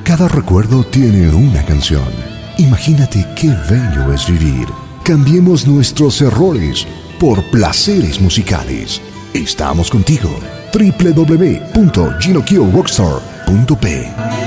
Cada recuerdo tiene una canción. Imagínate qué bello es vivir. Cambiemos nuestros errores por placeres musicales. Estamos contigo. www.ginokyoRockstar.p